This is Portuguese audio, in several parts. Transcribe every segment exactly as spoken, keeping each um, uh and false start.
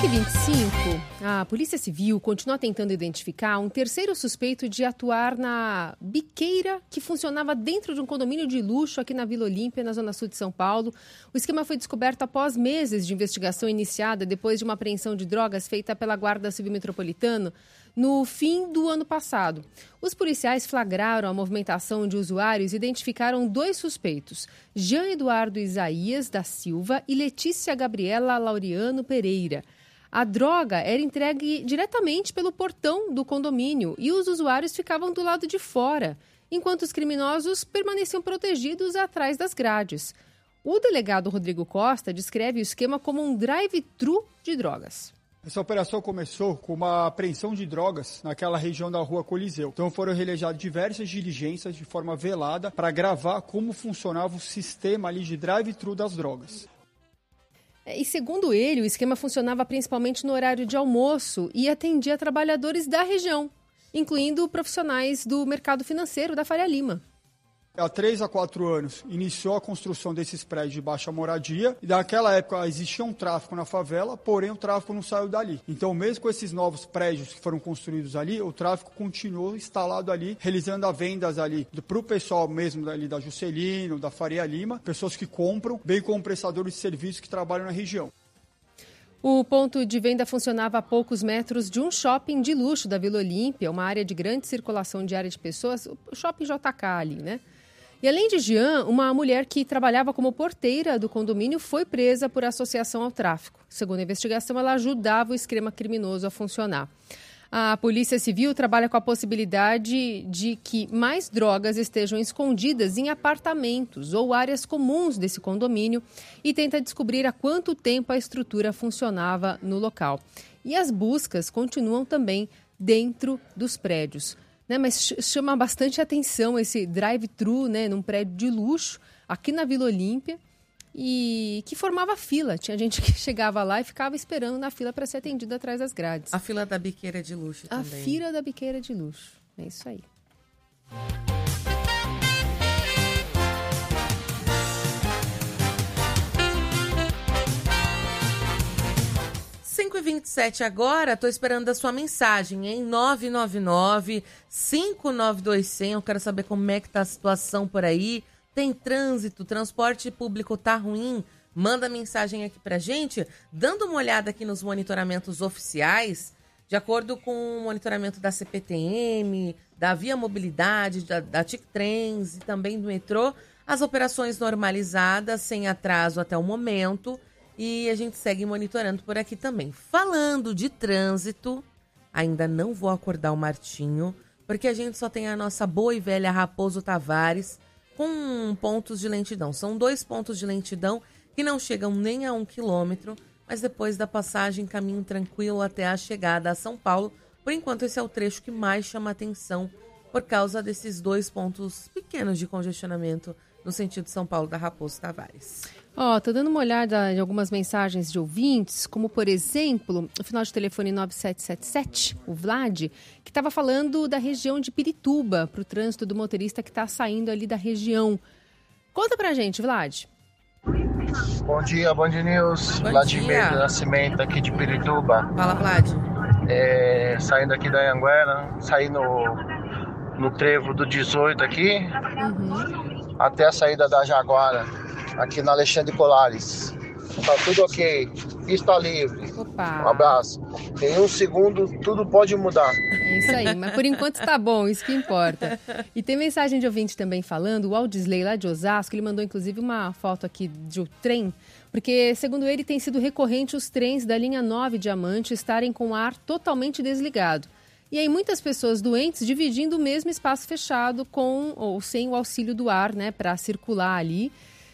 cinco e vinte e cinco, a Polícia Civil continua tentando identificar um terceiro suspeito de atuar na biqueira que funcionava dentro de um condomínio de luxo aqui na Vila Olímpia, na zona sul de São Paulo. O esquema foi descoberto após meses de investigação iniciada depois de uma apreensão de drogas feita pela Guarda Civil Metropolitana no fim do ano passado. Os policiais flagraram a movimentação de usuários e identificaram dois suspeitos, Jean Eduardo Isaías da Silva e Letícia Gabriela Laureano Pereira. A droga era entregue diretamente pelo portão do condomínio e os usuários ficavam do lado de fora, enquanto os criminosos permaneciam protegidos atrás das grades. O delegado Rodrigo Costa descreve o esquema como um drive-thru de drogas. Essa operação começou com uma apreensão de drogas naquela região da rua Coliseu. Então foram realizadas diversas diligências de forma velada para gravar como funcionava o sistema ali de drive-thru das drogas. E segundo ele, o esquema funcionava principalmente no horário de almoço e atendia trabalhadores da região, incluindo profissionais do mercado financeiro da Faria Lima. Há três a quatro anos, iniciou a construção desses prédios de baixa moradia e naquela época existia um tráfico na favela, porém o tráfico não saiu dali. Então, mesmo com esses novos prédios que foram construídos ali, o tráfico continuou instalado ali, realizando as vendas ali para o pessoal mesmo ali da Juscelino, da Faria Lima, pessoas que compram, bem como prestadores de serviços que trabalham na região. O ponto de venda funcionava a poucos metros de um shopping de luxo da Vila Olímpia, uma área de grande circulação diária de pessoas, o shopping J K ali, né? E além de Jean, uma mulher que trabalhava como porteira do condomínio foi presa por associação ao tráfico. Segundo a investigação, ela ajudava o esquema criminoso a funcionar. A Polícia Civil trabalha com a possibilidade de que mais drogas estejam escondidas em apartamentos ou áreas comuns desse condomínio e tenta descobrir há quanto tempo a estrutura funcionava no local. E as buscas continuam também dentro dos prédios. Né, mas chama bastante atenção esse drive-thru, né, num prédio de luxo, aqui na Vila Olímpia, e que formava fila. Tinha gente que chegava lá e ficava esperando na fila para ser atendida atrás das grades. A fila da biqueira de luxo também. A fila da biqueira de luxo. É isso aí. cinco e vinte e sete agora, tô esperando a sua mensagem, hein? nove nove nove, cinco nove dois zero zero. Eu quero saber como é que tá a situação por aí. Tem trânsito, transporte público tá ruim? Manda mensagem aqui pra gente, dando uma olhada aqui nos monitoramentos oficiais, de acordo com o monitoramento da C P T M, da Via Mobilidade, da, da T I C Trens e também do metrô, as operações normalizadas, sem atraso até o momento. E a gente segue monitorando por aqui também. Falando de trânsito, ainda não vou acordar o Martinho, porque a gente só tem a nossa boa e velha Raposo Tavares com pontos de lentidão. São dois pontos de lentidão que não chegam nem a um quilômetro, mas depois da passagem, caminho tranquilo até a chegada a São Paulo. Por enquanto, esse é o trecho que mais chama atenção por causa desses dois pontos pequenos de congestionamento no sentido São Paulo da Raposo Tavares. Ó, oh, tô dando uma olhada em algumas mensagens de ouvintes, como, por exemplo, o final de telefone nove sete sete sete, o Vlad, que estava falando da região de Pirituba, para o trânsito do motorista que está saindo ali da região. Conta pra gente, Vlad. Bom dia, Band News. Bom Vladimir dia. do Nascimento, aqui de Pirituba. Fala, Vlad. É, saindo aqui da Anhanguera, saí no, no trevo do dezoito aqui, Uhum. até a saída da Jaguara, aqui na Alexandre Colares. Tá tudo ok, pista livre. Opa. Um abraço. Em um segundo, tudo pode mudar. É isso aí, mas por enquanto tá bom, isso que importa. E tem mensagem de ouvinte também falando, o Aldisley lá de Osasco, ele mandou inclusive uma foto aqui de um trem, porque segundo ele tem sido recorrente os trens da linha nove Diamante estarem com o ar totalmente desligado. E aí muitas pessoas doentes dividindo o mesmo espaço fechado com ou sem o auxílio do ar, né, para circular ali.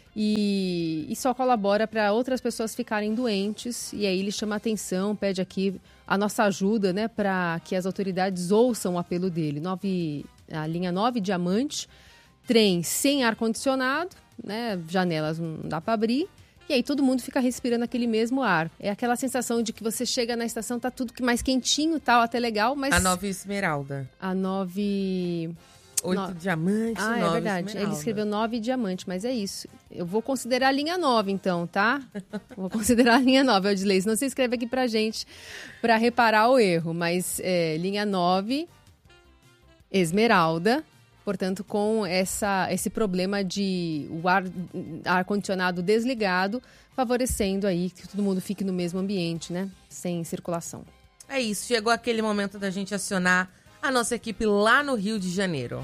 E, e só colabora para outras pessoas ficarem doentes. E aí ele chama a atenção, pede aqui a nossa ajuda, né, para que as autoridades ouçam o apelo dele. Nove, a linha nove Diamante, trem sem ar-condicionado, né, janelas não dá para abrir. E aí todo mundo fica respirando aquele mesmo ar. É aquela sensação de que você chega na estação, tá tudo mais quentinho, tal, até legal, mas... A nove Esmeralda. A nove... Oito No... diamantes, Ah, nove é verdade. esmeralda. Ele escreveu nove diamantes, mas é isso. Eu vou considerar a linha nove, então, tá? Vou considerar a linha nove, Odilei. Senão você escreve aqui pra gente pra reparar o erro. Mas é, linha nove, esmeralda. Portanto, com essa, esse problema de o ar, ar-condicionado desligado, favorecendo aí que todo mundo fique no mesmo ambiente, né? Sem circulação. É isso, chegou aquele momento da gente acionar a nossa equipe lá no Rio de Janeiro.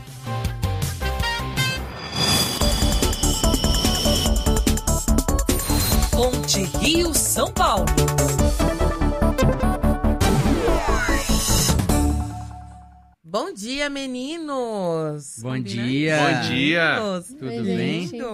Ponte Rio-São Paulo. Bom dia, meninos! Bom dia! Bom dia! Tudo Oi, bem? gente.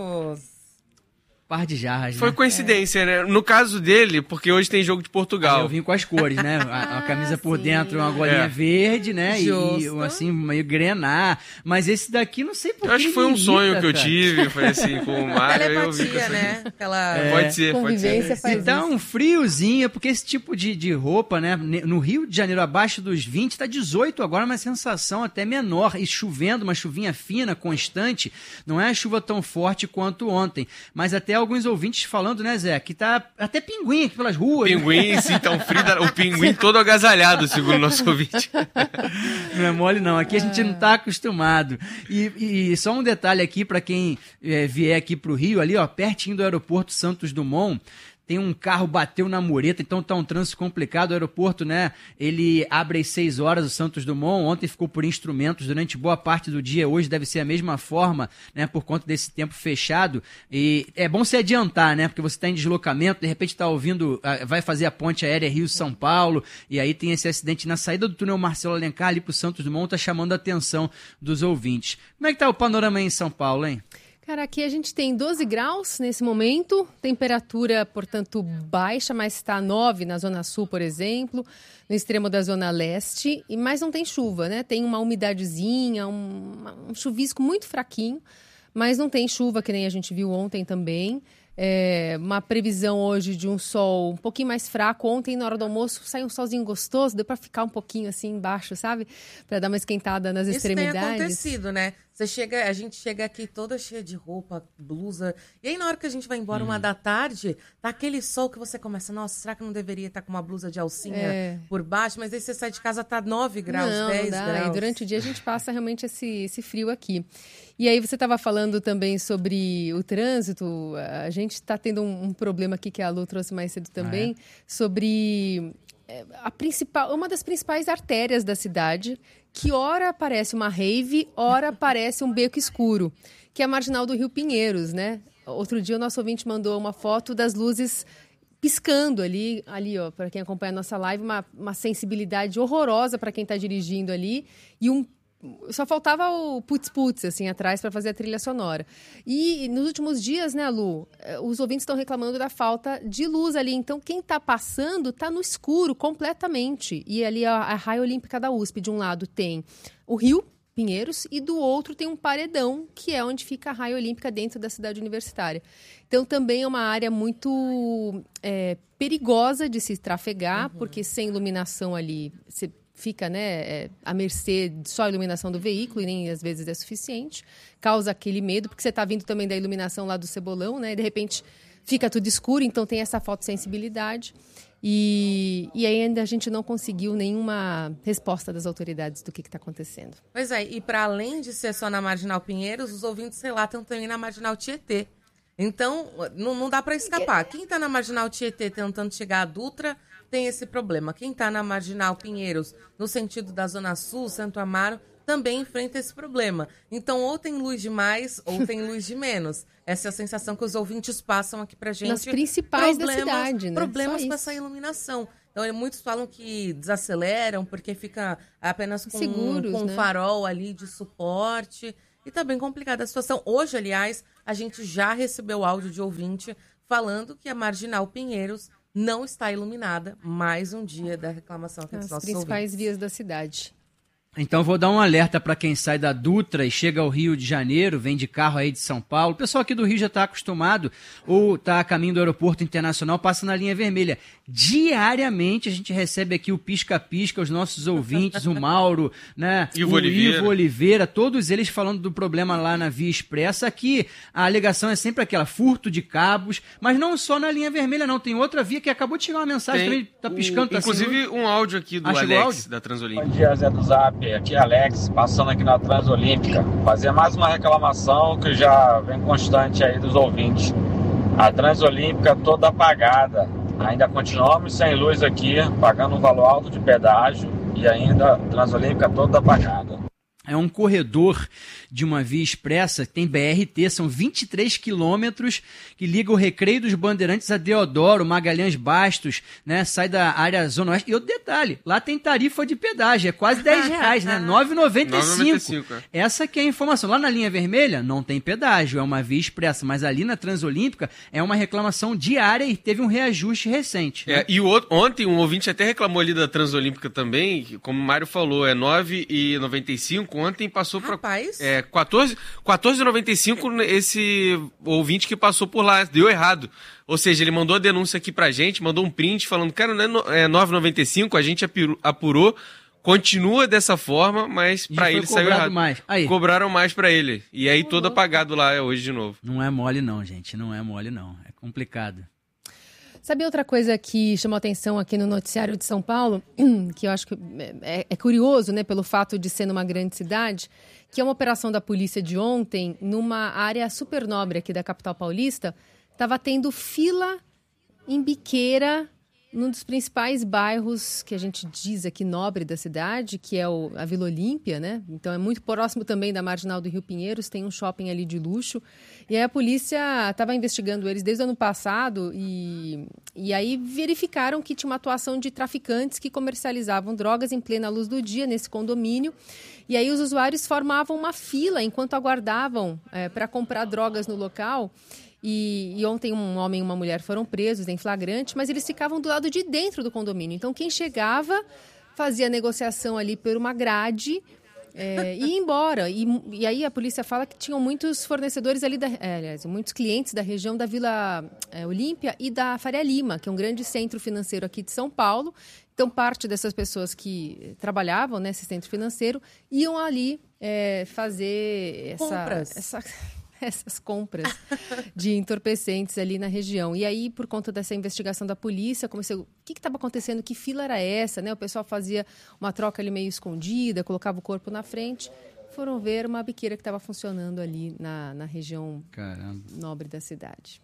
Par de jarras, Foi né? coincidência, é. né? No caso dele, porque hoje tem jogo de Portugal. Eu vim com as cores, né? A, a camisa por sim. dentro, uma golinha É. verde, né? E, Justo. assim, meio grenar. Mas esse daqui, não sei por Eu acho que que foi me um sonho irrita, que eu cara. tive, foi assim, com o Mário. eu vi Telepatia, que- né? Aquela... É. Pode ser, pode Convivência ser. faz E dá isso. um friozinho, porque esse tipo de, de roupa, né? No Rio de Janeiro, abaixo dos vinte, tá dezoito agora, uma sensação até menor. E chovendo, uma chuvinha fina, constante. Não é a chuva tão forte quanto ontem. Mas até alguns ouvintes falando, né, Zé? Que tá até pinguim aqui pelas ruas. né? Pinguim, sim, tão frio, da- o pinguim todo agasalhado, segundo o nosso ouvinte. Não é mole, não. Aqui a gente não tá acostumado. E, e só um detalhe aqui para quem é, vier aqui pro Rio, ali, ó, pertinho do aeroporto Santos Dumont, tem um carro bateu na mureta, então tá um trânsito complicado. O aeroporto, né, ele abre às seis horas, o Santos Dumont. Ontem ficou por instrumentos durante boa parte do dia. Hoje deve ser a mesma forma, né, por conta desse tempo fechado. E é bom se adiantar, né, porque você tá em deslocamento, de repente tá ouvindo, ah, vai fazer a ponte aérea Rio-São Paulo, e aí tem esse acidente na saída do túnel Marcelo Alencar ali pro Santos Dumont, tá chamando a atenção dos ouvintes. Como é que tá o panorama aí em São Paulo, hein? Cara, aqui a gente tem doze graus nesse momento, temperatura, portanto, baixa, mas está nove na Zona Sul, por exemplo, no extremo da Zona Leste, e mas não tem chuva, né? Tem uma umidadezinha, um, um chuvisco muito fraquinho, mas não tem chuva, que nem a gente viu ontem também. É, uma previsão hoje de um sol um pouquinho mais fraco. Ontem, na hora do almoço, saiu um solzinho gostoso, deu para ficar um pouquinho assim embaixo, sabe? Para dar uma esquentada nas Isso tem extremidades. acontecido, né? Você chega, a gente chega aqui toda cheia de roupa, blusa, e aí na hora que a gente vai embora, uma da tarde, tá aquele sol que você começa, nossa, será que eu não deveria estar com uma blusa de alcinha É. por baixo? Mas aí você sai de casa, tá nove graus, não, dez não dá. graus. E durante o dia a gente passa realmente esse, esse frio aqui. E aí você estava falando também sobre o trânsito. A gente está tendo um, um problema aqui que a Lu trouxe mais cedo também, sobre é, a principal, uma das principais artérias da cidade, que ora parece uma rave, ora parece um beco escuro, que é a Marginal do Rio Pinheiros, né? Outro dia o nosso ouvinte mandou uma foto das luzes piscando ali, ali ó, para quem acompanha a nossa live, uma, uma sensibilidade horrorosa para quem está dirigindo ali, e um só faltava o putz-putz, assim, atrás para fazer a trilha sonora. E nos últimos dias, né, Lu, os ouvintes estão reclamando da falta de luz ali. Então, quem está passando está no escuro completamente. E ali a, a raia olímpica da U S P, de um lado tem o Rio Pinheiros e do outro tem um paredão, que é onde fica a raia olímpica dentro da cidade universitária. Então, também é uma área muito é, perigosa de se trafegar, uhum. porque sem iluminação ali, você fica, né, é, à mercê só a iluminação do veículo e nem às vezes é suficiente. Causa aquele medo, porque você está vindo também da iluminação lá do Cebolão, né, e de repente fica tudo escuro, então tem essa fotossensibilidade. E, e ainda a gente não conseguiu nenhuma resposta das autoridades do que está acontecendo. Pois é, e para além de ser só na Marginal Pinheiros, os ouvintes relatam também na Marginal Tietê. Então, não, não dá para escapar. Quem está na Marginal Tietê tentando chegar à Dutra tem esse problema. Quem está na Marginal Pinheiros, no sentido da Zona Sul, Santo Amaro, também enfrenta esse problema. Então, ou tem luz de mais, ou tem luz de menos. Essa é a sensação que os ouvintes passam aqui pra gente. Nas principais da problemas, cidade, né? Problemas Só com isso. essa iluminação. Então, muitos falam que desaceleram, porque fica apenas com, Seguros, com um né? farol ali de suporte. E tá bem complicada a situação. Hoje, aliás, a gente já recebeu áudio de ouvinte falando que a Marginal Pinheiros não está iluminada. Mais um dia da reclamação aqui dos As nossos principais ouvintes. vias da cidade. Então eu vou dar um alerta para quem sai da Dutra e chega ao Rio de Janeiro, vem de carro aí de São Paulo. O pessoal aqui do Rio já está acostumado ou está a caminho do aeroporto internacional, passa na linha vermelha. Diariamente a gente recebe aqui o pisca-pisca, os nossos ouvintes, o Mauro, né, Ivo o Oliveira. Ivo Oliveira, todos eles falando do problema lá na Via Expressa. Aqui a alegação é sempre aquela, furto de cabos, mas não só na linha vermelha não, tem outra via que acabou de chegar uma mensagem, Tem também tá piscando. o, tá inclusive assim, um áudio aqui do Ah, chegou Alex, áudio? da Transolímpica. Bom dia, Zé do Zap. Aqui é Alex, passando aqui na Transolímpica. Fazer mais uma reclamação que já vem constante aí dos ouvintes. A Transolímpica toda apagada. Ainda continuamos sem luz aqui, pagando um valor alto de pedágio e ainda a Transolímpica toda apagada. É um corredor de uma via expressa, tem B R T, são vinte e três quilômetros que liga o Recreio dos Bandeirantes a Deodoro, Magalhães Bastos, né? Sai da área Zona Oeste. E outro detalhe, lá tem tarifa de pedágio, é quase dez reais, né? nove reais e noventa e cinco nove reais e noventa e cinco, é. Essa que é a informação. Lá na linha vermelha não tem pedágio, é uma via expressa, mas ali na Transolímpica é uma reclamação diária e teve um reajuste recente. Né? É, e o outro, ontem um ouvinte até reclamou ali da Transolímpica também, que, como o Mário falou, é nove reais e noventa e cinco. Ontem passou para é, quatorze reais e noventa e cinco esse ouvinte que passou por lá, deu errado. Ou seja, ele mandou a denúncia aqui pra gente, mandou um print falando, cara, não é, no, é nove reais e noventa e cinco, a gente apurou, apurou, continua dessa forma, mas pra ele saiu errado. Mais. Aí. Cobraram mais pra ele. E aí todo apagado lá é hoje de novo. Não é mole não, gente, não é mole não, é complicado. Sabe outra coisa que chamou atenção aqui no noticiário de São Paulo, que eu acho que é, é curioso, né, pelo fato de ser numa grande cidade, que é uma operação da polícia de ontem, numa área super nobre aqui da capital paulista, estava tendo fila em biqueira num dos principais bairros que a gente diz aqui nobre da cidade, que é o, a Vila Olímpia, né? Então é muito próximo também da Marginal do Rio Pinheiros, tem um shopping ali de luxo. E aí a polícia estava investigando eles desde o ano passado e, e aí verificaram que tinha uma atuação de traficantes que comercializavam drogas em plena luz do dia nesse condomínio. E aí os usuários formavam uma fila enquanto aguardavam é, para comprar drogas no local. E, e ontem um homem e uma mulher foram presos em flagrante, mas eles ficavam do lado de dentro do condomínio. Então quem chegava fazia a negociação ali por uma grade é, e ia embora. E, e aí a polícia fala que tinham muitos fornecedores ali, da, é, aliás, muitos clientes da região da Vila é, Olímpia e da Faria Lima, que é um grande centro financeiro aqui de São Paulo. Então parte dessas pessoas que trabalhavam nesse centro financeiro iam ali é, fazer essa... Compras. essa essas compras de entorpecentes ali na região. E aí, por conta dessa investigação da polícia, comecei, o que estava acontecendo? Que fila era essa? Né? O pessoal fazia uma troca ali meio escondida, colocava o corpo na frente. Foram ver uma biqueira que estava funcionando ali na, na região Caramba. nobre da cidade.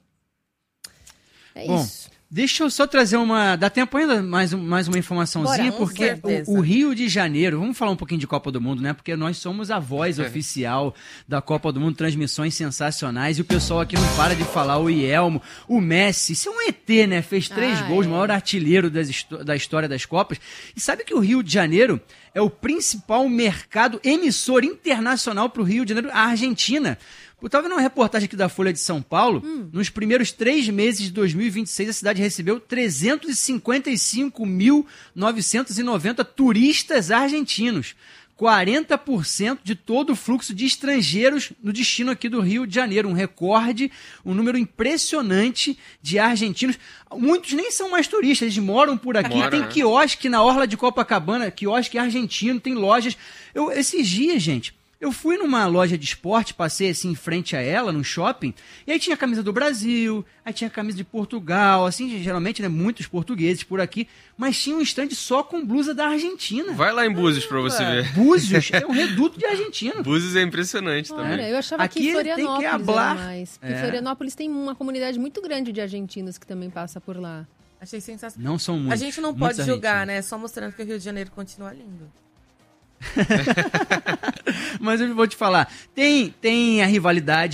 É Bom, isso. Deixa eu só trazer uma... Dá tempo ainda mais, mais uma informaçãozinha? Bora, porque o, o Rio de Janeiro... Vamos falar um pouquinho de Copa do Mundo, né? Porque nós somos a voz é. oficial da Copa do Mundo, transmissões sensacionais. E o pessoal aqui não para de falar. O Ielmo, o Messi. Isso é um E T, né? Fez três ah, gols, é. maior artilheiro das, da história das Copas. E sabe que o Rio de Janeiro é o principal mercado emissor internacional para o Rio de Janeiro, a Argentina. Eu estava vendo uma reportagem aqui da Folha de São Paulo. Hum. Nos primeiros três meses de dois mil e vinte e seis, a cidade recebeu trezentos e cinquenta e cinco mil novecentos e noventa turistas argentinos. quarenta por cento de todo o fluxo de estrangeiros no destino aqui do Rio de Janeiro. Um recorde, um número impressionante de argentinos. Muitos nem são mais turistas, eles moram por aqui. Mora, tem né? quiosque na orla de Copacabana, quiosque argentino, tem lojas. Eu, esses dias, gente... Eu fui numa loja de esporte, passei assim em frente a ela, num shopping, e aí tinha camisa do Brasil, aí tinha camisa de Portugal, assim, geralmente, né, muitos portugueses por aqui, mas tinha um stand só com blusa da Argentina. Vai lá em Búzios pra você é. ver. Búzios é um reduto de argentino. Búzios é impressionante Olha, também. Eu achava aqui que Florianópolis tem que hablar. era mais, porque é. Florianópolis tem uma comunidade muito grande de argentinos que também passa por lá. Achei sensacional. Não são muitos. A gente não pode julgar, né? Só mostrando que o Rio de Janeiro continua lindo. Mas eu vou te falar, tem, tem a rivalidade,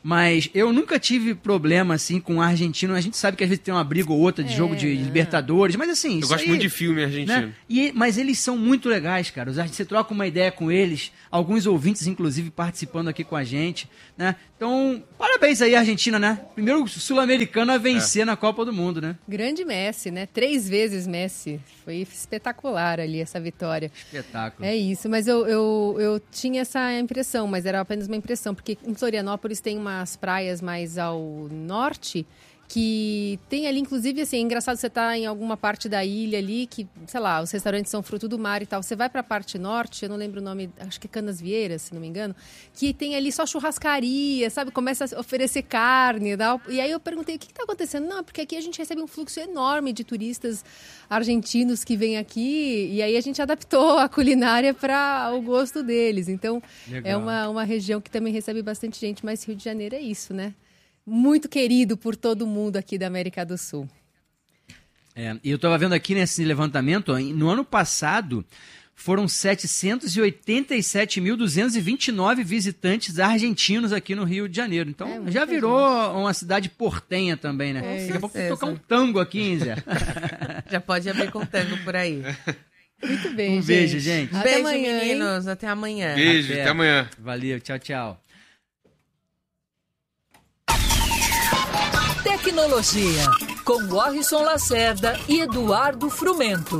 Mas eu nunca tive problema, assim, com o argentino. A gente sabe que às vezes tem uma briga ou outra de é, jogo de Libertadores, mas assim... Eu gosto aí, muito de filme argentino. Né? E, mas eles são muito legais, cara. Você troca uma ideia com eles, alguns ouvintes, inclusive, participando aqui com a gente, né? Então, parabéns aí, Argentina, né? Primeiro sul-americano a vencer é. na Copa do Mundo, né? Grande Messi, né? Três vezes Messi. Foi espetacular ali essa vitória. Espetáculo. É isso, mas eu, eu, eu tinha essa impressão, mas era apenas uma impressão, porque em Florianópolis tem umas praias mais ao norte, que tem ali, inclusive, assim, é engraçado você estar tá em alguma parte da ilha ali, que, sei lá, os restaurantes são fruto do mar e tal. Você vai para a parte norte, eu não lembro o nome, acho que é Canasvieiras, se não me engano, que tem ali só churrascaria, sabe? Começa a oferecer carne e tal. E aí eu perguntei, o que está acontecendo? Não, porque aqui a gente recebe um fluxo enorme de turistas argentinos que vêm aqui, e aí a gente adaptou a culinária para o gosto deles. Então, legal. é uma, uma região que também recebe bastante gente, mas Rio de Janeiro é isso, né? Muito querido por todo mundo aqui da América do Sul. É, e eu estava vendo aqui nesse levantamento, ó, no ano passado foram setecentos e oitenta e sete mil duzentos e vinte e nove visitantes argentinos aqui no Rio de Janeiro. Então é, já virou gente. uma cidade portenha também, né? É, Daqui a pouco tocar um tango aqui, hein, Zé? Já pode abrir com tango por aí. Muito bem, um gente. beijo, gente. Até beijo, amanhã, meninos. Hein? Até amanhã. Beijo, até, até amanhã. Valeu, tchau, tchau. Tecnologia, com Warrison Lacerda e Eduardo Frumento.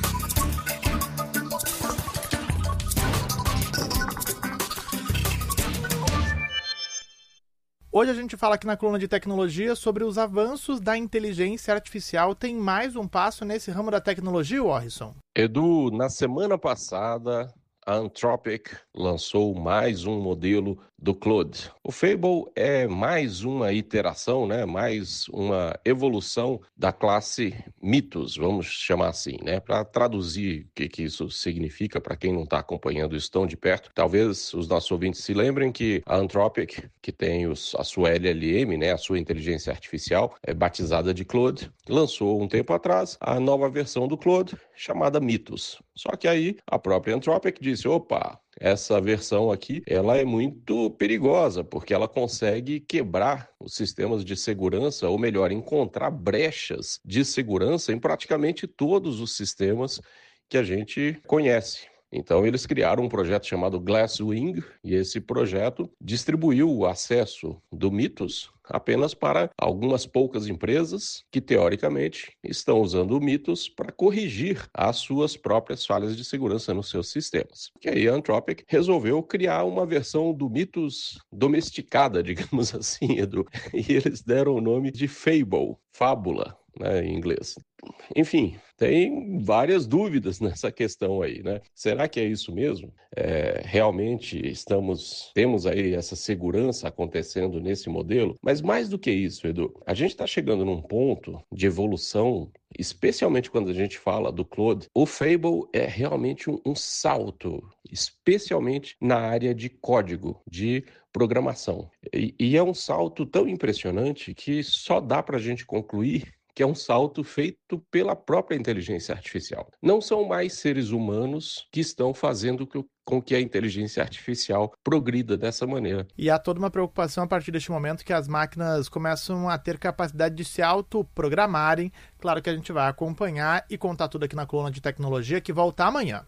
Hoje a gente fala aqui na coluna de tecnologia sobre os avanços da inteligência artificial. Tem mais um passo nesse ramo da tecnologia, Warrison? Edu, na semana passada, a Anthropic lançou mais um modelo do Claude. O Fable é mais uma iteração, né? mais uma evolução da classe Mythos, vamos chamar assim, né? Para traduzir o que, que isso significa para quem não está acompanhando isso tão de perto. Talvez os nossos ouvintes se lembrem que a Anthropic, que tem os, a sua L L M, né? a sua inteligência artificial, é batizada de Claude, lançou um tempo atrás a nova versão do Claude, chamada Mythos. Só que aí a própria Anthropic disse, opa, essa versão aqui, ela é muito perigosa, porque ela consegue quebrar os sistemas de segurança, ou melhor, encontrar brechas de segurança em praticamente todos os sistemas que a gente conhece. Então, eles criaram um projeto chamado Glasswing, e esse projeto distribuiu o acesso do Mythos apenas para algumas poucas empresas que, teoricamente, estão usando o Mythos para corrigir as suas próprias falhas de segurança nos seus sistemas. E aí a Anthropic resolveu criar uma versão do Mythos domesticada, digamos assim, Edu. E eles deram o nome de Fable, fábula, né, em inglês. Enfim, tem várias dúvidas nessa questão aí, né? Será que é isso mesmo? É, realmente estamos, temos aí essa segurança acontecendo nesse modelo? Mas mais do que isso, Edu, a gente está chegando num ponto de evolução, especialmente quando a gente fala do Claude. O Fable é realmente um, um salto, especialmente na área de código, de programação. E, e é um salto tão impressionante que só dá para a gente concluir que é um salto feito pela própria inteligência artificial. Não são mais seres humanos que estão fazendo com que a inteligência artificial progrida dessa maneira. E há toda uma preocupação a partir deste momento que as máquinas começam a ter capacidade de se autoprogramarem. Claro que a gente vai acompanhar e contar tudo aqui na coluna de tecnologia, que volta amanhã.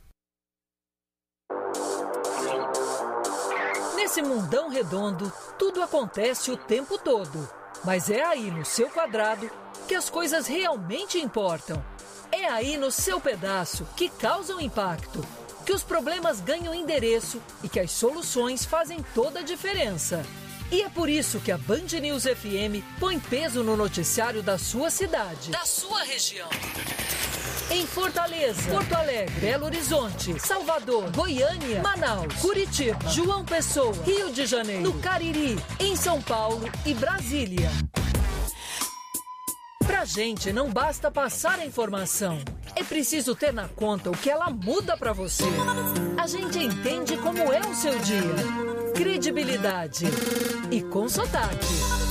Nesse mundão redondo, tudo acontece o tempo todo. Mas é aí no seu quadrado que as coisas realmente importam. É aí no seu pedaço que causam impacto, que os problemas ganham endereço e que as soluções fazem toda a diferença. E é por isso que a Band News F M põe peso no noticiário da sua cidade, da sua região. Em Fortaleza, Porto Alegre, Belo Horizonte, Salvador, Goiânia, Manaus, Curitiba, João Pessoa, Rio de Janeiro, no Cariri, em São Paulo e Brasília. Pra gente não basta passar a informação, é preciso ter na conta o que ela muda pra você. A gente entende como é o seu dia. Credibilidade e com sotaque.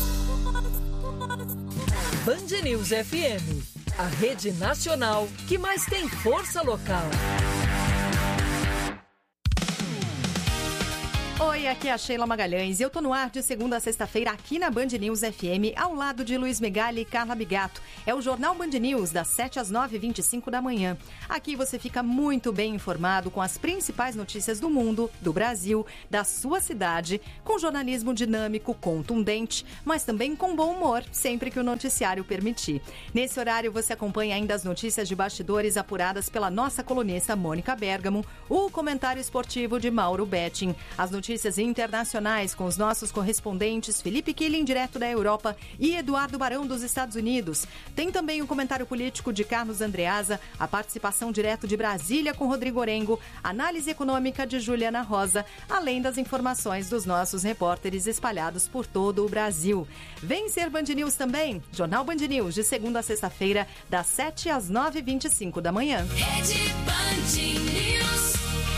Band News F M, a rede nacional que mais tem força local. Oi, aqui é a Sheila Magalhães e eu tô no ar de segunda a sexta-feira aqui na Band News F M, ao lado de Luiz Megali e Carla Bigato. É o Jornal Band News, das sete às nove e vinte e cinco da manhã. Aqui você fica muito bem informado com as principais notícias do mundo, do Brasil, da sua cidade, com jornalismo dinâmico, contundente, mas também com bom humor, sempre que o noticiário permitir. Nesse horário você acompanha ainda as notícias de bastidores apuradas pela nossa colunista Mônica Bergamo, o comentário esportivo de Mauro Betting, as notícias Notícias internacionais com os nossos correspondentes Felipe Killing, direto da Europa, e Eduardo Barão, dos Estados Unidos. Tem também o comentário político de Carlos Andreasa, a participação direto de Brasília com Rodrigo Orengo, análise econômica de Juliana Rosa, além das informações dos nossos repórteres espalhados por todo o Brasil. Vem ser Band News também, Jornal Band News, de segunda a sexta-feira, das sete às nove e vinte e cinco da manhã. Rede Band News.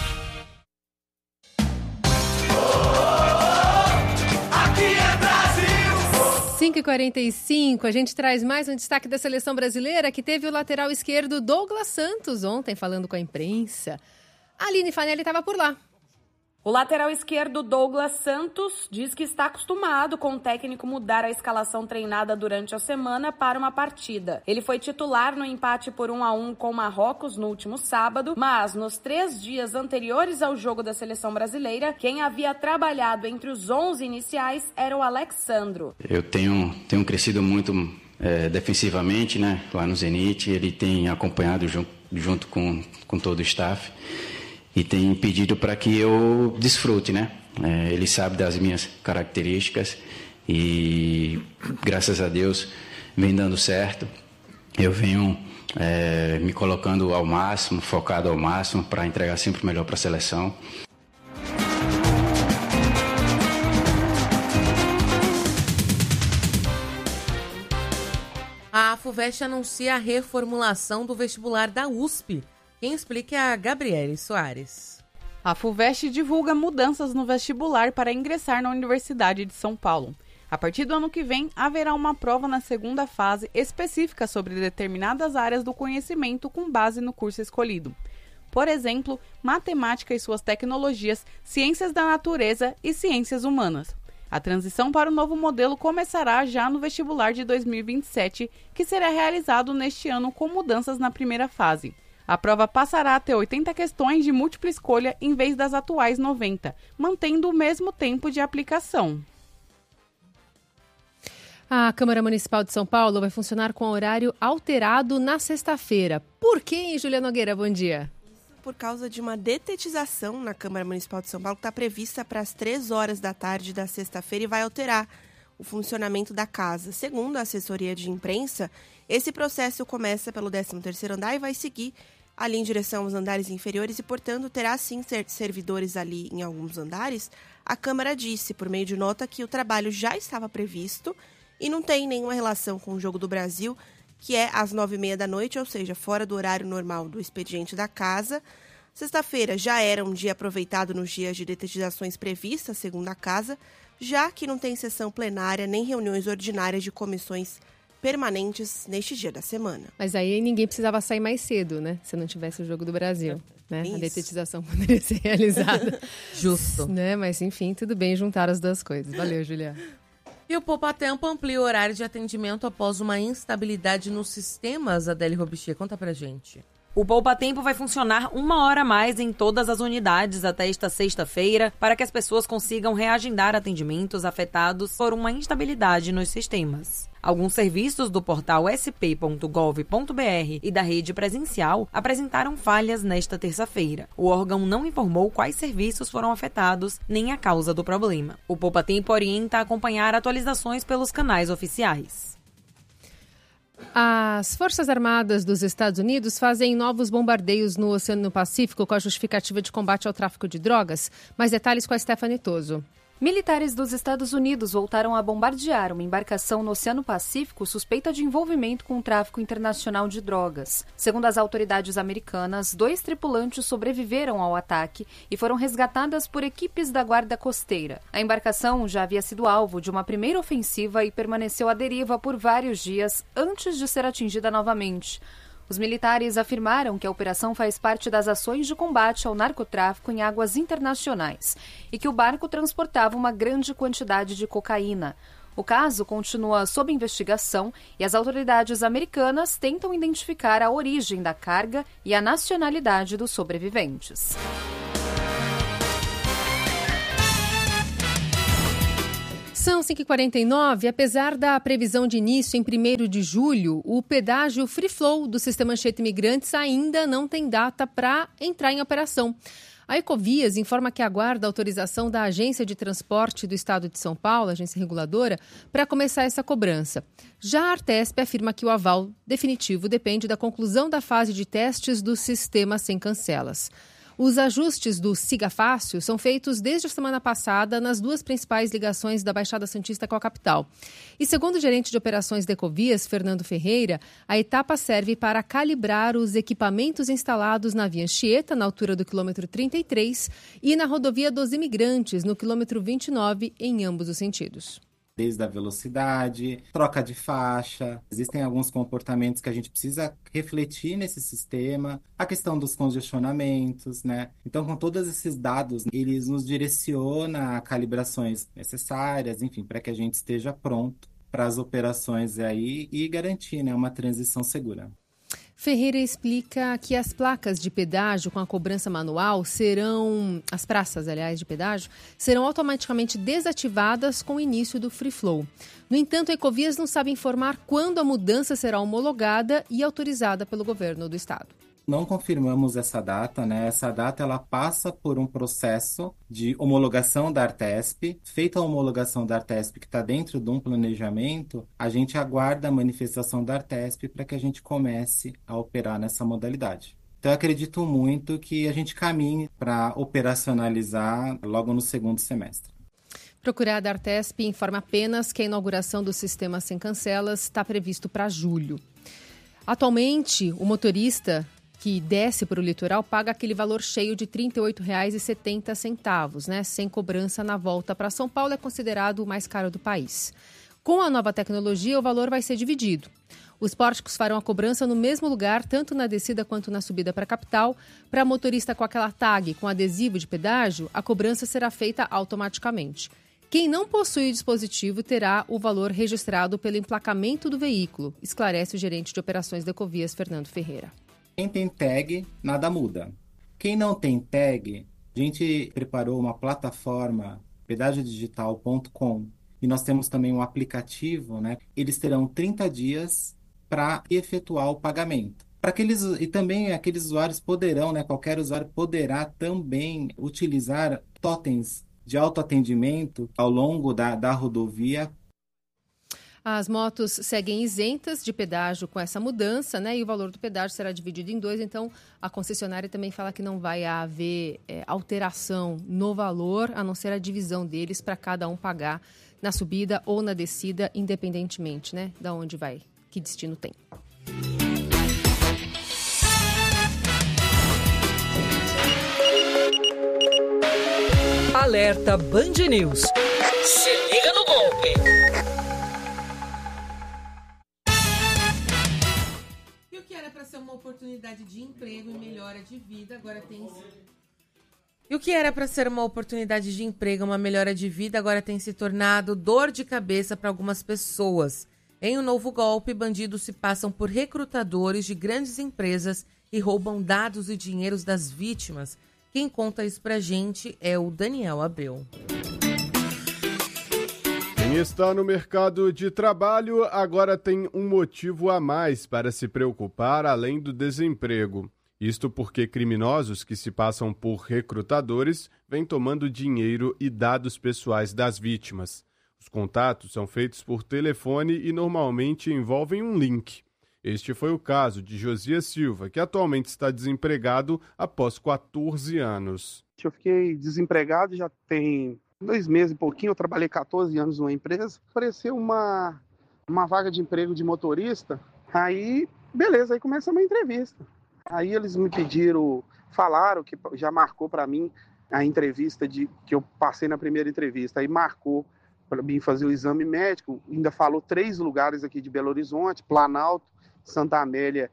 cinco e quarenta e cinco, a gente traz mais um destaque da seleção brasileira, que teve o lateral esquerdo Douglas Santos ontem falando com a imprensa. A Aline Fanelli estava por lá. O lateral esquerdo Douglas Santos diz que está acostumado com o técnico mudar a escalação treinada durante a semana para uma partida. Ele foi titular no empate por um a um com Marrocos no último sábado, mas nos três dias anteriores ao jogo da seleção brasileira, quem havia trabalhado entre os onze iniciais era o Alexandro. Eu tenho, tenho crescido muito é, defensivamente, né? Lá no Zenit, ele tem acompanhado junto, junto com, com todo o staff. E tem pedido para que eu desfrute, né? É, ele sabe das minhas características e, graças a Deus, vem dando certo. Eu venho é, me colocando ao máximo, focado ao máximo, para entregar sempre o melhor para a seleção. A FUVEST anuncia a reformulação do vestibular da U S P. Quem explica é a Gabriele Soares. A FUVEST divulga mudanças no vestibular para ingressar na Universidade de São Paulo. A partir do ano que vem, haverá uma prova na segunda fase específica sobre determinadas áreas do conhecimento com base no curso escolhido. Por exemplo, matemática e suas tecnologias, ciências da natureza e ciências humanas. A transição para o novo modelo começará já no vestibular de dois mil e vinte e sete, que será realizado neste ano com mudanças na primeira fase. A prova passará a ter oitenta questões de múltipla escolha em vez das atuais noventa, mantendo o mesmo tempo de aplicação. A Câmara Municipal de São Paulo vai funcionar com horário alterado na sexta-feira. Por quê, Julia Nogueira? Bom dia. Por causa de uma detetização na Câmara Municipal de São Paulo, que está prevista para as três horas da tarde da sexta-feira e vai alterar o funcionamento da casa. Segundo a assessoria de imprensa, esse processo começa pelo décimo terceiro andar e vai seguir ali em direção aos andares inferiores e, portanto, terá sim servidores ali em alguns andares. A Câmara disse, por meio de nota, que o trabalho já estava previsto e não tem nenhuma relação com o Jogo do Brasil, que é às nove e meia da noite, ou seja, fora do horário normal do expediente da casa. Sexta-feira já era um dia aproveitado nos dias de detetizações previstas, segundo a casa, já que não tem sessão plenária nem reuniões ordinárias de comissões permanentes neste dia da semana. Mas aí ninguém precisava sair mais cedo, né? Se não tivesse o Jogo do Brasil, né? A detetização poderia ser realizada. Justo. Né? Mas enfim, tudo bem juntar as duas coisas. Valeu, Julia. E o Poupa Tempo amplia o horário de atendimento após uma instabilidade nos sistemas. Adélia Robichê, conta pra gente. O Poupa Tempo vai funcionar uma hora a mais em todas as unidades até esta sexta-feira para que as pessoas consigam reagendar atendimentos afetados por uma instabilidade nos sistemas. Alguns serviços do portal s p ponto gov ponto b r e da rede presencial apresentaram falhas nesta terça-feira. O órgão não informou quais serviços foram afetados nem a causa do problema. O Poupa Tempo orienta a acompanhar atualizações pelos canais oficiais. As Forças Armadas dos Estados Unidos fazem novos bombardeios no Oceano Pacífico com a justificativa de combate ao tráfico de drogas. Mais detalhes com a Stephanie Toso. Militares dos Estados Unidos voltaram a bombardear uma embarcação no Oceano Pacífico suspeita de envolvimento com o tráfico internacional de drogas. Segundo as autoridades americanas, dois tripulantes sobreviveram ao ataque e foram resgatadas por equipes da Guarda Costeira. A embarcação já havia sido alvo de uma primeira ofensiva e permaneceu à deriva por vários dias antes de ser atingida novamente. Os militares afirmaram que a operação faz parte das ações de combate ao narcotráfico em águas internacionais e que o barco transportava uma grande quantidade de cocaína. O caso continua sob investigação e as autoridades americanas tentam identificar a origem da carga e a nacionalidade dos sobreviventes. São cinco e quarenta e nove. Apesar da previsão de início em primeiro de julho, o pedágio Free Flow do Sistema Anchieta Imigrantes ainda não tem data para entrar em operação. A Ecovias informa que aguarda a autorização da Agência de Transporte do Estado de São Paulo, agência reguladora, para começar essa cobrança. Já a Artesp afirma que o aval definitivo depende da conclusão da fase de testes do sistema sem cancelas. Os ajustes do Siga Fácil são feitos desde a semana passada nas duas principais ligações da Baixada Santista com a capital. E segundo o gerente de operações da Ecovias, Fernando Ferreira, a etapa serve para calibrar os equipamentos instalados na Via Anchieta, na altura do quilômetro trinta e três, e na rodovia dos Imigrantes, no quilômetro vinte e nove, em ambos os sentidos. Desde a velocidade, troca de faixa, existem alguns comportamentos que a gente precisa refletir nesse sistema, a questão dos congestionamentos, né? Então, com todos esses dados, eles nos direcionam a calibrações necessárias, enfim, para que a gente esteja pronto para as operações aí e garantir, né, uma transição segura. Ferreira explica que as placas de pedágio com a cobrança manual serão, as praças, aliás, de pedágio, serão automaticamente desativadas com o início do Free Flow. No entanto, a Ecovias não sabe informar quando a mudança será homologada e autorizada pelo governo do estado. Não confirmamos essa data, né? Essa data ela passa por um processo de homologação da Artesp. Feita a homologação da Artesp, que está dentro de um planejamento, a gente aguarda a manifestação da Artesp para que a gente comece a operar nessa modalidade. Então, eu acredito muito que a gente caminhe para operacionalizar logo no segundo semestre. Procurada, a Artesp informa apenas que a inauguração do sistema sem cancelas está previsto para julho. Atualmente, o motorista que desce para o litoral paga aquele valor cheio de trinta e oito reais e setenta centavos, né? Sem cobrança na volta para São Paulo, é considerado o mais caro do país. Com a nova tecnologia, o valor vai ser dividido. Os pórticos farão a cobrança no mesmo lugar, tanto na descida quanto na subida para a capital. Para motorista com aquela tag com adesivo de pedágio, a cobrança será feita automaticamente. Quem não possui o dispositivo terá o valor registrado pelo emplacamento do veículo, esclarece o gerente de operações da Ecovias, Fernando Ferreira. Quem tem tag, nada muda. Quem não tem tag, a gente preparou uma plataforma, pedágio digital ponto com, e nós temos também um aplicativo, né? Eles terão trinta dias para efetuar o pagamento. Para aqueles, e também aqueles usuários poderão, né? Qualquer usuário poderá também utilizar totens de autoatendimento ao longo da, da rodovia. As motos seguem isentas de pedágio com essa mudança, né? E o valor do pedágio será dividido em dois, então a concessionária também fala que não vai haver é, alteração no valor, a não ser a divisão deles para cada um pagar na subida ou na descida, independentemente, né? Da onde vai, que destino tem. Alerta Band News. Se liga no golpe. E o que era para ser uma oportunidade de emprego e melhora de vida, agora tem se... E o que era para ser uma oportunidade de emprego, uma melhora de vida, agora tem se tornado dor de cabeça para algumas pessoas. Em um novo golpe, bandidos se passam por recrutadores de grandes empresas e roubam dados e dinheiros das vítimas. Quem conta isso pra gente é o Daniel Abreu. Quem está no mercado de trabalho agora tem um motivo a mais para se preocupar além do desemprego. Isto porque criminosos que se passam por recrutadores vêm tomando dinheiro e dados pessoais das vítimas. Os contatos são feitos por telefone e normalmente envolvem um link. Este foi o caso de Josias Silva, que atualmente está desempregado após quatorze anos. Eu fiquei desempregado já tem dois meses e pouquinho, eu trabalhei quatorze anos numa empresa. Apareceu uma, uma vaga de emprego de motorista, aí beleza, aí começou uma entrevista. Aí eles me pediram, falaram que já marcou para mim a entrevista de, que eu passei na primeira entrevista, aí marcou para mim fazer o exame médico, ainda falou três lugares aqui de Belo Horizonte, Planalto, Santa Amélia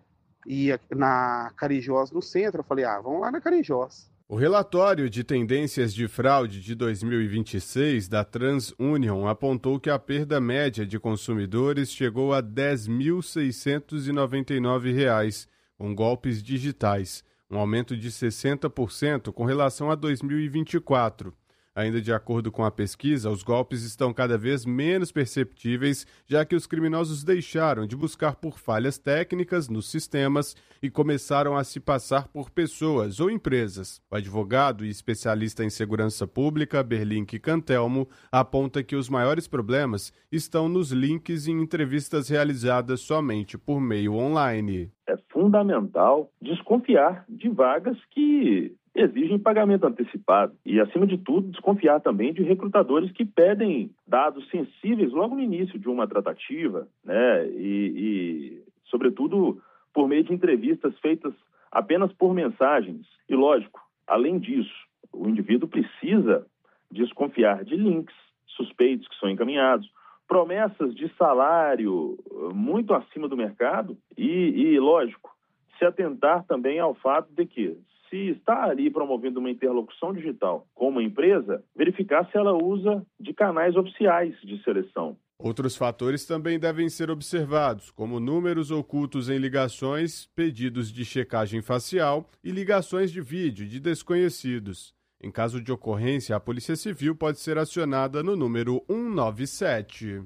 ia na Carijós, no centro. Eu falei, ah, vamos lá na Carijós. O relatório de tendências de fraude de dois mil e vinte e seis da TransUnion apontou que a perda média de consumidores chegou a dez mil seiscentos e noventa e nove reais, com golpes digitais, um aumento de sessenta por cento com relação a dois mil e vinte e quatro. Ainda de acordo com a pesquisa, os golpes estão cada vez menos perceptíveis, já que os criminosos deixaram de buscar por falhas técnicas nos sistemas e começaram a se passar por pessoas ou empresas. O advogado e especialista em segurança pública, Berlink Cantelmo, aponta que os maiores problemas estão nos links em entrevistas realizadas somente por meio online. É fundamental desconfiar de vagas que exigem pagamento antecipado e, acima de tudo, desconfiar também de recrutadores que pedem dados sensíveis logo no início de uma tratativa, né? E, e, sobretudo, por meio de entrevistas feitas apenas por mensagens. E, lógico, além disso, o indivíduo precisa desconfiar de links suspeitos que são encaminhados, promessas de salário muito acima do mercado e, e, lógico, se atentar também ao fato de que, se está ali promovendo uma interlocução digital com uma empresa, verificar se ela usa de canais oficiais de seleção. Outros fatores também devem ser observados, como números ocultos em ligações, pedidos de checagem facial e ligações de vídeo de desconhecidos. Em caso de ocorrência, a Polícia Civil pode ser acionada no número cento e noventa e sete.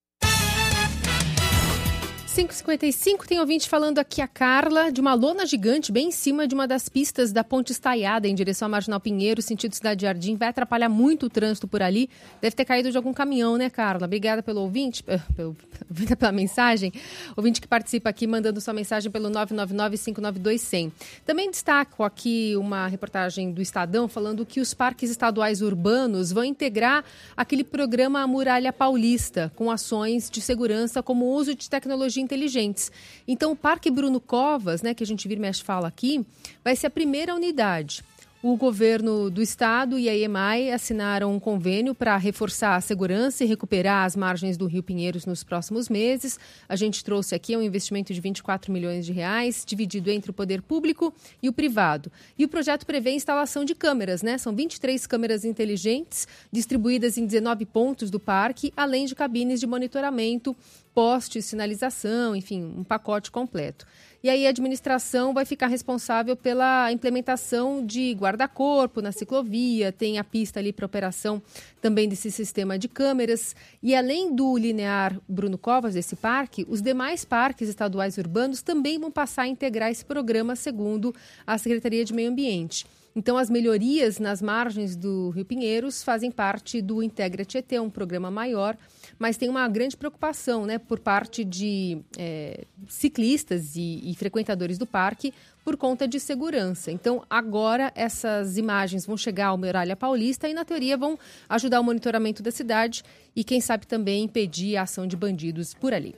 cinco e cinquenta e cinco, tem ouvinte falando aqui, a Carla, de uma lona gigante bem em cima de uma das pistas da Ponte Estaiada, em direção à Marginal Pinheiro, sentido Cidade Jardim. Vai atrapalhar muito o trânsito por ali. Deve ter caído de algum caminhão, né, Carla? Obrigada pelo ouvinte, pelo, pela mensagem. Ouvinte que participa aqui, mandando sua mensagem pelo nove nove nove, cinco nove dois, zero zero. Também destaco aqui uma reportagem do Estadão falando que os parques estaduais urbanos vão integrar aquele programa Muralha Paulista, com ações de segurança como o uso de tecnologia inteligentes. Então, o Parque Bruno Covas, né, que a gente vira e mexe fala aqui, vai ser a primeira unidade. O governo do estado e a EMAI assinaram um convênio para reforçar a segurança e recuperar as margens do Rio Pinheiros nos próximos meses. A gente trouxe aqui um investimento de vinte e quatro milhões de reais, dividido entre o poder público e o privado. E o projeto prevê a instalação de câmeras, né? São vinte e três câmeras inteligentes distribuídas em dezenove pontos do parque, além de cabines de monitoramento, postes, sinalização, enfim, um pacote completo. E aí a administração vai ficar responsável pela implementação de guarda-corpo na ciclovia, tem a pista ali para operação também desse sistema de câmeras. E além do linear Bruno Covas, desse parque, os demais parques estaduais urbanos também vão passar a integrar esse programa, segundo a Secretaria de Meio Ambiente. Então, as melhorias nas margens do Rio Pinheiros fazem parte do Integra Tietê, um programa maior, mas tem uma grande preocupação, né, por parte de é, ciclistas e, e frequentadores do parque por conta de segurança. Então, agora essas imagens vão chegar ao Muralha Paulista e, na teoria, vão ajudar o monitoramento da cidade e, quem sabe, também impedir a ação de bandidos por ali.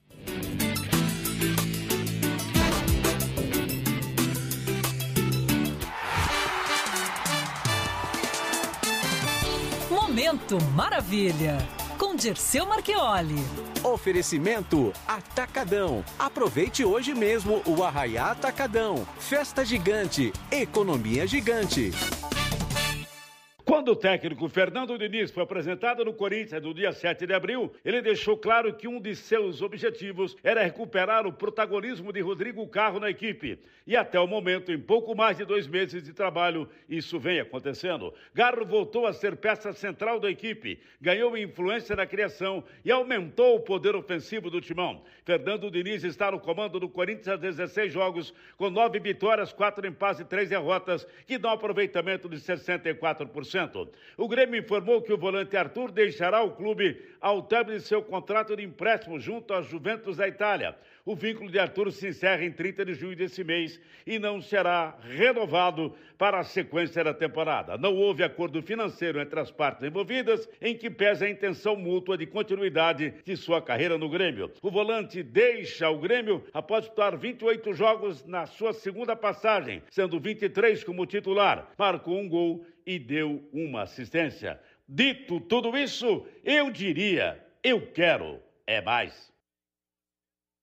Momento Maravilha, com Dirceu Marchioli. Oferecimento Atacadão. Aproveite hoje mesmo o Arraiá Atacadão. Festa gigante, economia gigante. Quando o técnico Fernando Diniz foi apresentado no Corinthians no dia sete de abril, ele deixou claro que um de seus objetivos era recuperar o protagonismo de Rodrigo Carro na equipe. E até o momento, em pouco mais de dois meses de trabalho, isso vem acontecendo. Garro voltou a ser peça central da equipe, ganhou influência na criação e aumentou o poder ofensivo do timão. Fernando Diniz está no comando do Corinthians há dezesseis jogos, com nove vitórias, quatro empates e três derrotas, que dão aproveitamento de sessenta e quatro por cento. O Grêmio informou que o volante Arthur deixará o clube ao término de seu contrato de empréstimo junto à Juventus da Itália. O vínculo de Arthur se encerra em trinta de junho desse mês e não será renovado para a sequência da temporada. Não houve acordo financeiro entre as partes envolvidas, em que pesa a intenção mútua de continuidade de sua carreira no Grêmio. O volante deixa o Grêmio após disputar vinte e oito jogos na sua segunda passagem, sendo vinte e três como titular. Marcou um gol e deu uma assistência. Dito tudo isso, eu diria, eu quero é mais.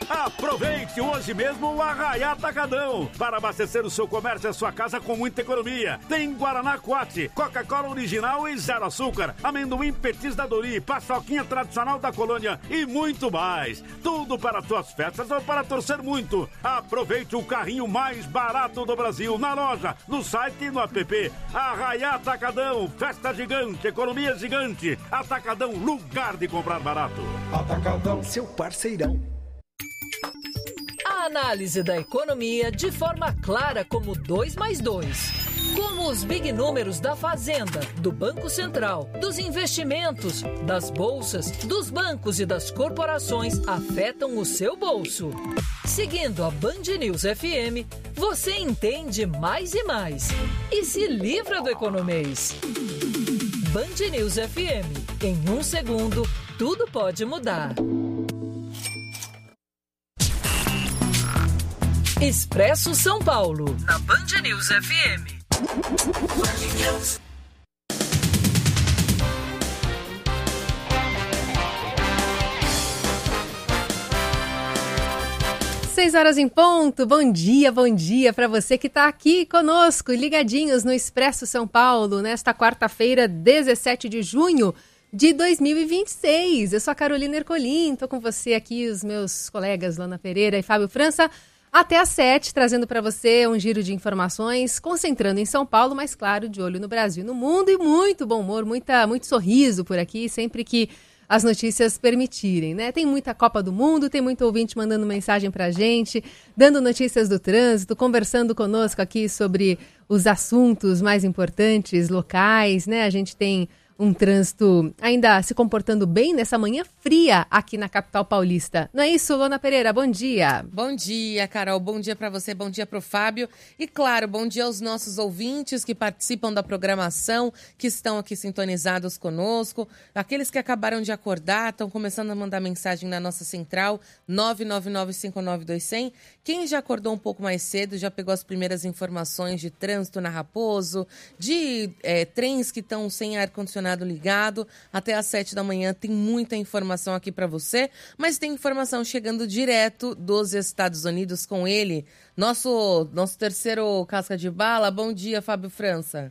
Aproveite hoje mesmo o Arraiá Atacadão para abastecer o seu comércio e a sua casa com muita economia. Tem Guaraná Coate, Coca-Cola original e zero açúcar, amendoim Petis da Dori, paçoquinha tradicional da colônia e muito mais. Tudo para tuas festas ou para torcer muito. Aproveite o carrinho mais barato do Brasil na loja, no site e no app. Arraiá Atacadão, festa gigante, economia gigante. Atacadão, lugar de comprar barato. Atacadão, seu parceirão. A análise da economia de forma clara como dois mais dois. Como os big números da Fazenda, do Banco Central, dos investimentos, das bolsas, dos bancos e das corporações afetam o seu bolso. Seguindo a Band News F M, você entende mais e mais. E se livra do economês. Band News F M. Em um segundo, tudo pode mudar. Expresso São Paulo, na Band News F M. Seis horas em ponto, bom dia, bom dia para você que está aqui conosco, ligadinhos no Expresso São Paulo, nesta quarta-feira, dezessete de junho de dois mil e vinte e seis. Eu sou a Carolina Ercolim, estou com você aqui, os meus colegas Lona Pereira e Fábio França, até às sete, trazendo para você um giro de informações, concentrando em São Paulo, mas claro, de olho no Brasil e no mundo, e muito bom humor, muita, muito sorriso por aqui, sempre que as notícias permitirem, né? Tem muita Copa do Mundo, tem muito ouvinte mandando mensagem pra gente, dando notícias do trânsito, conversando conosco aqui sobre os assuntos mais importantes, locais, né? A gente tem um trânsito ainda se comportando bem nessa manhã fria aqui na capital paulista. Não é isso, Lona Pereira? Bom dia. Bom dia, Carol. Bom dia para você, bom dia para o Fábio. E, claro, bom dia aos nossos ouvintes que participam da programação, que estão aqui sintonizados conosco. Aqueles que acabaram de acordar, estão começando a mandar mensagem na nossa central, nove nove nove cinco nove dois zero zero. Quem já acordou um pouco mais cedo, já pegou as primeiras informações de trânsito na Raposo, de é, trens que estão sem ar-condicionado ligado, até às sete da manhã tem muita informação aqui para você, mas tem informação chegando direto dos Estados Unidos com ele, nosso, nosso terceiro casca de bala. Bom dia, Fábio França.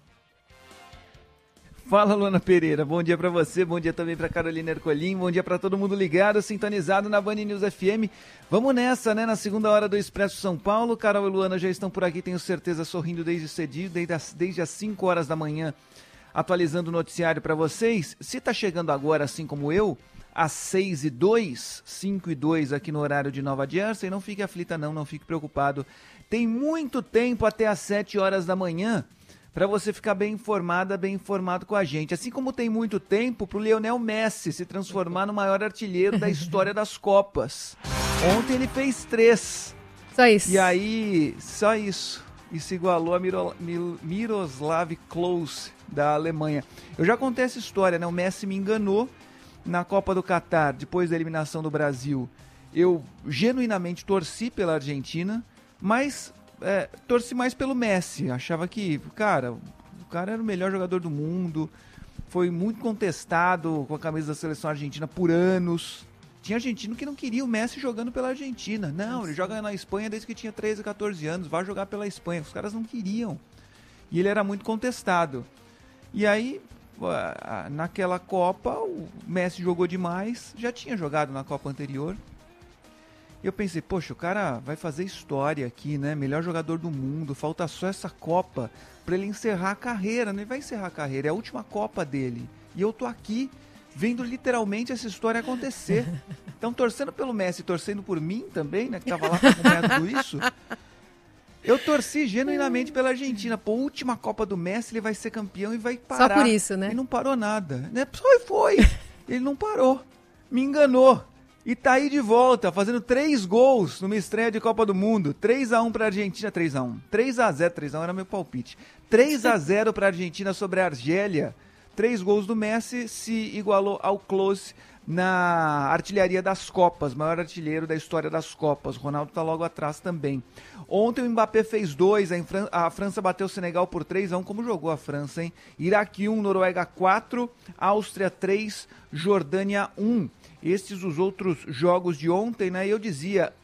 Fala, Luana Pereira, bom dia para você, bom dia também para Carolina Ercolim, bom dia para todo mundo ligado, sintonizado na Band News F M. Vamos nessa, né, na segunda hora do Expresso São Paulo. Carol e Luana já estão por aqui, tenho certeza, sorrindo desde cedinho, desde as, desde as cinco horas da manhã, atualizando o noticiário para vocês. Se está chegando agora, assim como eu, às seis e dois, cinco e dois aqui no horário de Nova Jersey, não fique aflita não, não fique preocupado. Tem muito tempo até às sete horas da manhã para você ficar bem informada, bem informado com a gente. Assim como tem muito tempo para o Lionel Messi se transformar no maior artilheiro da história das Copas. Ontem ele fez três. Só isso. E aí, só isso. E se igualou a Miro, Mil, Miroslav Klose, da Alemanha. Eu já contei essa história, né? O Messi me enganou na Copa do Catar, depois da eliminação do Brasil. Eu genuinamente torci pela Argentina, mas é, torci mais pelo Messi. Achava que, cara, o cara era o melhor jogador do mundo, foi muito contestado com a camisa da seleção argentina por anos. Tinha argentino que não queria o Messi jogando pela Argentina. Não, ele joga na Espanha desde que tinha treze, catorze anos, vai jogar pela Espanha. Os caras não queriam. E ele era muito contestado. E aí, naquela Copa, o Messi jogou demais, já tinha jogado na Copa anterior. E eu pensei, poxa, o cara vai fazer história aqui, né? Melhor jogador do mundo, falta só essa Copa para ele encerrar a carreira. Não, ele vai encerrar a carreira, é a última Copa dele. E eu tô aqui vendo literalmente essa história acontecer. Então, torcendo pelo Messi, torcendo por mim também, né? Que tava lá acompanhando tudo isso. Eu torci genuinamente pela Argentina. Pô, última Copa do Messi, ele vai ser campeão e vai parar. Só por isso, né? E não parou nada. Né? Só foi. Ele não parou. Me enganou. E tá aí de volta, fazendo três gols numa estreia de Copa do Mundo. três a um pra Argentina, três a um. três a zero, três a um era meu palpite. três a zero pra Argentina sobre a Argélia. Três gols do Messi, se igualou ao Klose na artilharia das Copas, maior artilheiro da história das Copas. O Ronaldo tá logo atrás também. Ontem o Mbappé fez dois, a, Fran- a França bateu o Senegal por três a um, como jogou a França, hein? Iraque um, Noruega quatro, Áustria três, Jordânia um. Estes os outros jogos de ontem, né? E eu dizia,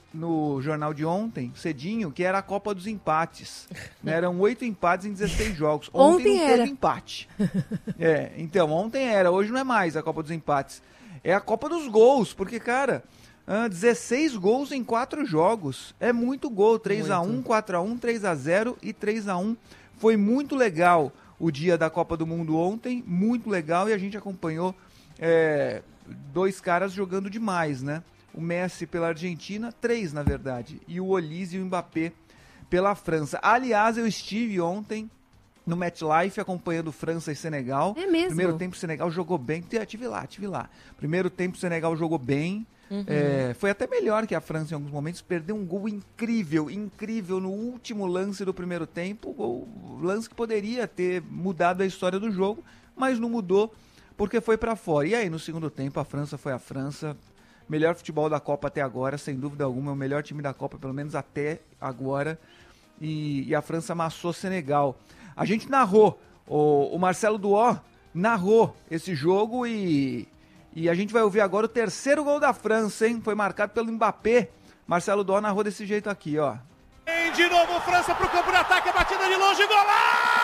no jornal de ontem, cedinho, que era a Copa dos Empates. Né? Eram oito empates em dezesseis jogos. Ontem, ontem não era. Teve empate. É, então, ontem era. Hoje não é mais a Copa dos Empates. É a Copa dos Gols, porque, cara, dezesseis gols em quatro jogos. É muito gol. três a um, quatro a um, três a zero e três a um. Foi muito legal o dia da Copa do Mundo ontem. Muito legal. E a gente acompanhou é, dois caras jogando demais, né? O Messi pela Argentina, três na verdade, e o Olise e o Mbappé pela França. Aliás, eu estive ontem no MetLife acompanhando França e Senegal. É mesmo? Primeiro tempo o Senegal jogou bem, eu tive lá, tive lá. Primeiro tempo o Senegal jogou bem, uhum. é, foi até melhor que a França em alguns momentos, perdeu um gol incrível, incrível no último lance do primeiro tempo, o lance que poderia ter mudado a história do jogo, mas não mudou porque foi para fora. E aí no segundo tempo a França foi a França. Melhor futebol da Copa até agora, sem dúvida alguma, é o melhor time da Copa, pelo menos até agora. E, e a França amassou Senegal. A gente narrou, o, o Marcelo Duó narrou esse jogo e, e a gente vai ouvir agora o terceiro gol da França, hein? Foi marcado pelo Mbappé. Marcelo Duó narrou desse jeito aqui, ó. De novo França pro campo de ataque, a batida de longe, golaço!